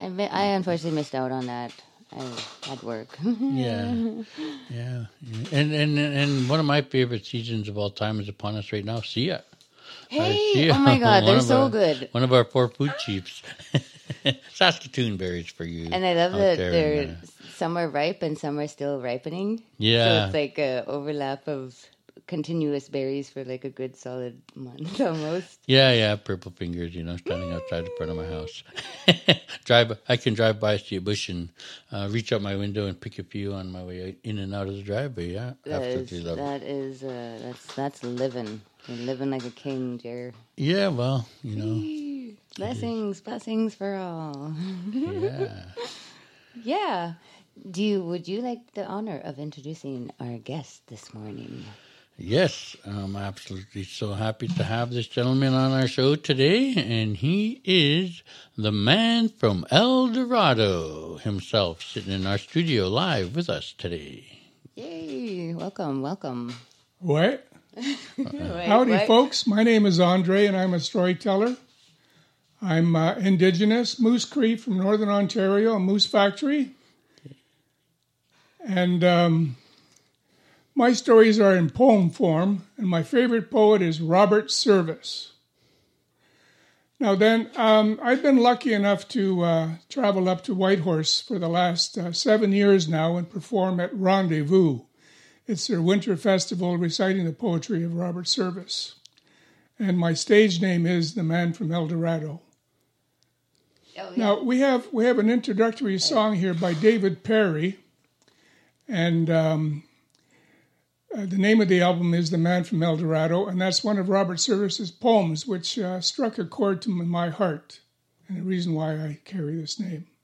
I unfortunately missed out on that. I had work. Yeah. And one of my favorite seasons of all time is upon us right now. Sia. Hey, Sia, oh my God, they're of so our- good. One of our 4 food chiefs. Saskatoon berries for you. And I love out that there they're some are ripe and some are still ripening. Yeah. So it's like a overlap of continuous berries for like a good solid month almost. Yeah, purple fingers, standing outside the front of my house. I can drive by, see a bush, and reach out my window and pick a few on my way in and out of the driveway. Yeah, absolutely love it. That's living. You're living like a king, Jer. Yeah, well, Blessings for all. Yeah. Yeah. Would you like the honor of introducing our guest this morning? Yes, I'm absolutely so happy to have this gentleman on our show today, and he is the man from El Dorado himself, sitting in our studio live with us today. Yay! Welcome. What? Wait, Howdy, what? folks. My name is Andre, and I'm a storyteller. I'm Indigenous, Moose Cree from Northern Ontario, a moose factory. And my stories are in poem form, and my favorite poet is Robert Service. Now then, I've been lucky enough to travel up to Whitehorse for the last 7 years now and perform at Rendezvous. It's their winter festival reciting the poetry of Robert Service. And my stage name is The Man from El Dorado. Oh, yeah. Now, we have an introductory song here by David Perry, and the name of the album is The Man from El Dorado, and that's one of Robert Service's poems, which struck a chord to my heart, and the reason why I carry this name.